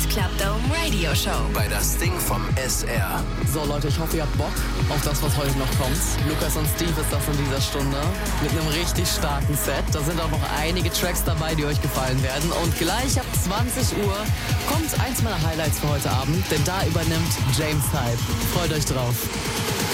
Club Dome Radio Show. Bei das Ding vom SR. So Leute, ich hoffe, ihr habt Bock auf das, was heute noch kommt. Lukas und Steve ist das in dieser Stunde mit einem richtig starken Set. Da sind auch noch einige Tracks dabei, die euch gefallen werden. Und gleich ab 20 Uhr kommt eins meiner Highlights für heute Abend, denn da übernimmt James Hype. Freut euch drauf.